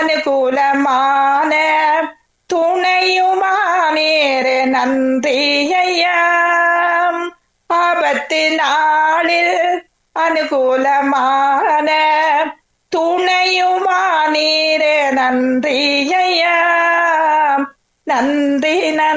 அனுகூலமான துணையுமானேரே நன்றி ஐயா. ஆபத்து நாளில் அனுகூலமான துணையுமானீரே நன்றி ஐயா. நன்றி நன்றி.